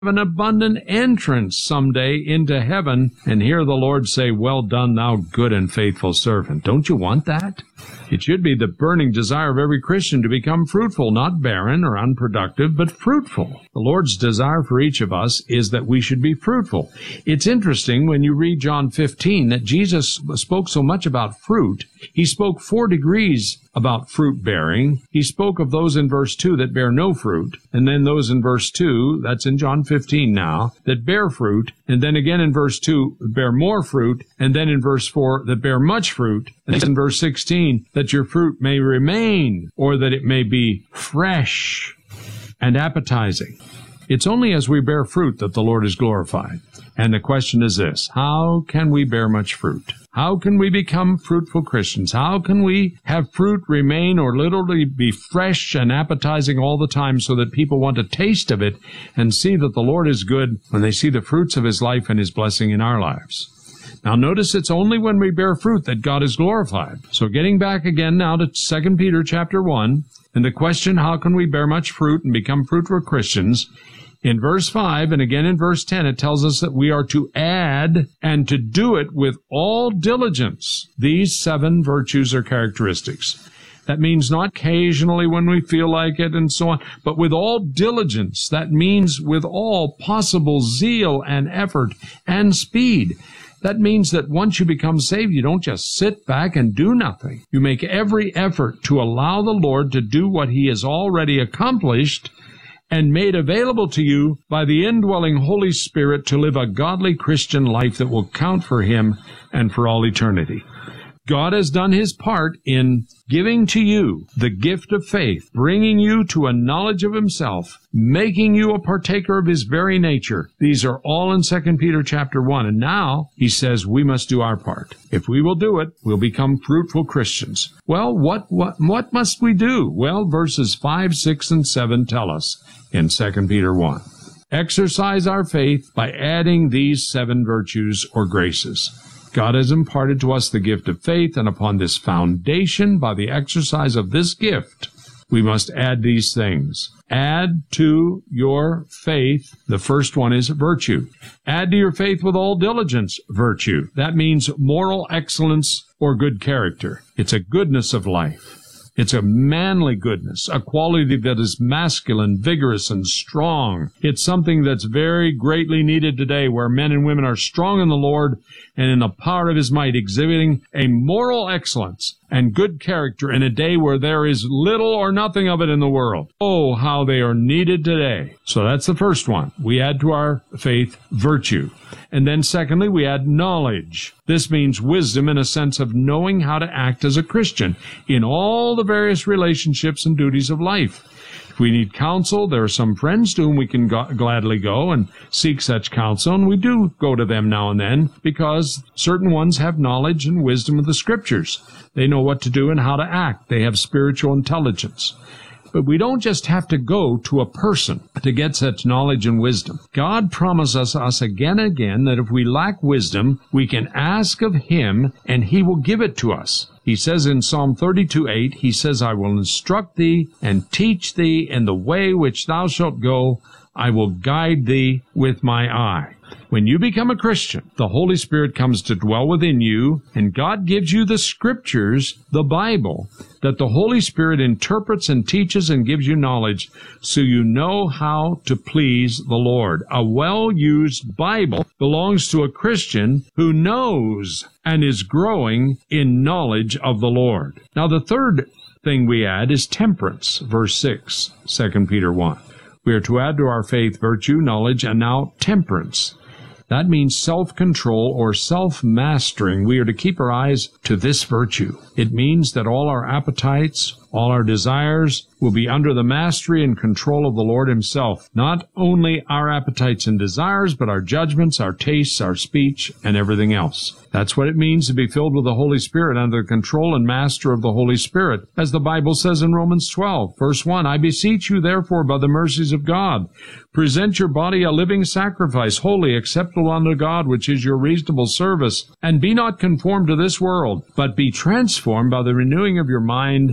an abundant entrance someday into heaven and hear the Lord say, "Well done, thou good and faithful servant." Don't you want that? It should be the burning desire of every Christian to become fruitful, not barren or unproductive, but fruitful. The Lord's desire for each of us is that we should be fruitful. It's interesting when you read John 15 that Jesus spoke so much about fruit. He spoke 4 degrees about fruit bearing. He spoke of those in verse 2 that bear no fruit, and then those in verse 2, that's in John 15 now, that bear fruit, and then again in verse 2, bear more fruit, and then in verse 4, that bear much fruit, and then in verse 16, that your fruit may remain, or that it may be fresh and appetizing. It's only as we bear fruit that the Lord is glorified. And the question is this: how can we bear much fruit? How can we become fruitful Christians? How can we have fruit remain or literally be fresh and appetizing all the time so that people want to taste of it and see that the Lord is good when they see the fruits of His life and His blessing in our lives? Now notice it's only when we bear fruit that God is glorified. So getting back again now to 2 Peter chapter 1, and the question, how can we bear much fruit and become fruitful Christians? In verse 5 and again in verse 10, it tells us that we are to add and to do it with all diligence. These 7 virtues or characteristics. That means not occasionally when we feel like it and so on, but with all diligence. That means with all possible zeal and effort and speed. That means that once you become saved, you don't just sit back and do nothing. You make every effort to allow the Lord to do what He has already accomplished and made available to you by the indwelling Holy Spirit to live a godly Christian life that will count for Him and for all eternity. God has done His part in giving to you the gift of faith, bringing you to a knowledge of Himself, making you a partaker of His very nature. These are all in 2 Peter chapter 1. And now He says we must do our part. If we will do it, we'll become fruitful Christians. Well, what must we do? Well, verses 5, 6, and 7 tell us in 2 Peter 1. Exercise our faith by adding these 7 virtues or graces. God has imparted to us the gift of faith, and upon this foundation, by the exercise of this gift, we must add these things. Add to your faith, the first one is virtue. Add to your faith with all diligence, virtue. That means moral excellence or good character. It's a goodness of life. It's a manly goodness, a quality that is masculine, vigorous, and strong. It's something that's very greatly needed today, where men and women are strong in the Lord and in the power of His might, exhibiting a moral excellence and good character in a day where there is little or nothing of it in the world. Oh, how they are needed today. So that's the first one. We add to our faith virtue. And then secondly, we add knowledge. This means wisdom in a sense of knowing how to act as a Christian in all the various relationships and duties of life. If we need counsel, there are some friends to whom we can gladly go and seek such counsel, and we do go to them now and then because certain ones have knowledge and wisdom of the Scriptures. They know what to do and how to act. They have spiritual intelligence. But we don't just have to go to a person to get such knowledge and wisdom. God promises us again and again that if we lack wisdom, we can ask of Him and He will give it to us. He says in Psalm 32:8, He says, I will instruct thee and teach thee in the way which thou shalt go. I will guide thee with my eye. When you become a Christian, the Holy Spirit comes to dwell within you, and God gives you the Scriptures, the Bible, that the Holy Spirit interprets and teaches and gives you knowledge so you know how to please the Lord. A well-used Bible belongs to a Christian who knows and is growing in knowledge of the Lord. Now, the third thing we add is temperance, verse 6, 2 Peter 1. We are to add to our faith virtue, knowledge, and now temperance. That means self-control or self-mastering. We are to keep our eyes to this virtue. It means that all our appetites, all our desires will be under the mastery and control of the Lord Himself. Not only our appetites and desires, but our judgments, our tastes, our speech, and everything else. That's what it means to be filled with the Holy Spirit, under the control and master of the Holy Spirit. As the Bible says in Romans 12, verse 1, I beseech you therefore by the mercies of God, present your body a living sacrifice, holy, acceptable unto God, which is your reasonable service. And be not conformed to this world, but be transformed by the renewing of your mind, that you may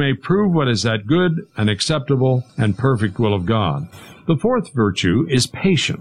may prove what is that good and acceptable and perfect will of God. The fourth virtue is patience.